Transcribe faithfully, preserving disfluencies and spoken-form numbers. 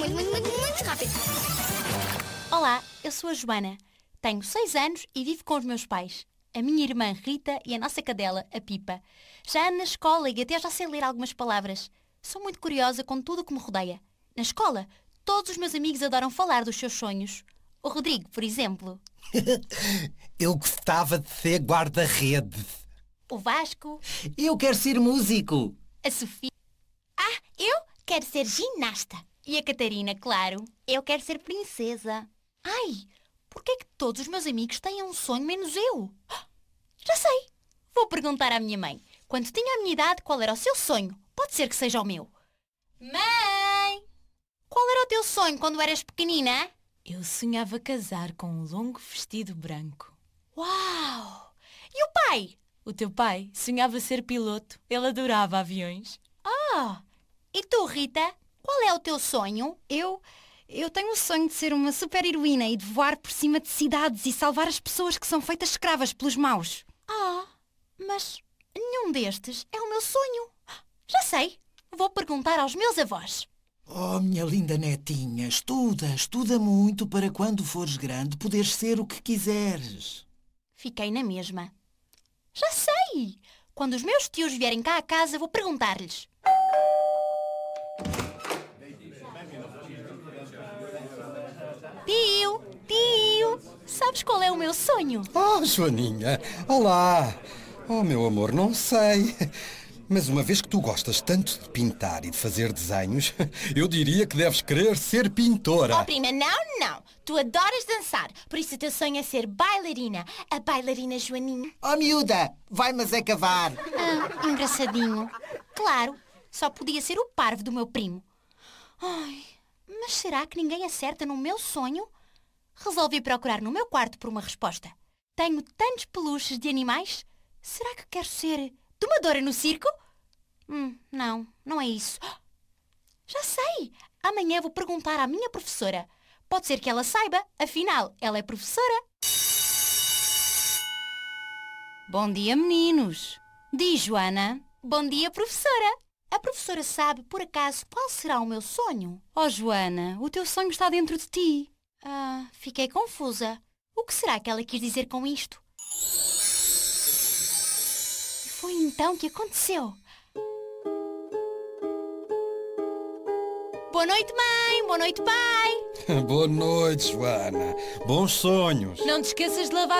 muito, muito, muito, muito rápido. Olá, eu sou a Joana. Tenho seis anos e vivo com os meus pais. A minha irmã Rita e a nossa cadela, a Pipa. Já ando na escola e até já sei ler algumas palavras. Sou muito curiosa com tudo o que me rodeia. Na escola, todos os meus amigos adoram falar dos seus sonhos. O Rodrigo, por exemplo. Eu gostava de ser guarda-redes. O Vasco. Eu quero ser músico. A Sofia. Ah, eu quero ser ginasta. E a Catarina, claro. Eu quero ser princesa. Ai, por que é que todos os meus amigos têm um sonho menos eu? Já sei. Vou perguntar à minha mãe. Quando tinha a minha idade, qual era o seu sonho? Pode ser que seja o meu. Mãe! Qual era o teu sonho quando eras pequenina? Eu sonhava casar com um longo vestido branco. Uau! E o pai? O teu pai sonhava ser piloto. Ele adorava aviões. Ah! E tu, Rita? Qual é o teu sonho? Eu... Eu tenho o sonho de ser uma super-heroína e de voar por cima de cidades e salvar as pessoas que são feitas escravas pelos maus. Ah, mas nenhum destes é o meu sonho. Já sei. Vou perguntar aos meus avós. Oh, minha linda netinha, estuda, estuda muito para quando fores grande poderes ser o que quiseres. Fiquei na mesma. Já sei! Quando os meus tios vierem cá a casa, vou perguntar-lhes. Tio, tio, sabes qual é o meu sonho? Oh, Joaninha, olá. Oh, meu amor, não sei. Mas uma vez que tu gostas tanto de pintar e de fazer desenhos, eu diria que deves querer ser pintora. Oh, prima, não, não. Tu adoras dançar, por isso o teu sonho é ser bailarina. A bailarina Joaninha. Oh, miúda, vai mas é cavar. Ah, engraçadinho. Claro, só podia ser o parvo do meu primo. Ai, mas será que ninguém acerta no meu sonho? Resolvi procurar no meu quarto por uma resposta. Tenho tantos peluches de animais. Será que quero ser domadora no circo? Hum, não, não é isso. Já sei! Amanhã vou perguntar à minha professora. Pode ser que ela saiba, afinal, ela é professora. Bom dia, meninos. Diz, Joana. Bom dia, professora. A professora sabe, por acaso, qual será o meu sonho? Oh, Joana, o teu sonho está dentro de ti. Ah, fiquei confusa. O que será que ela quis dizer com isto? E foi então que aconteceu. Boa noite, mãe. Boa noite, pai. Boa noite, Joana. Bons sonhos. Não te esqueças de lavar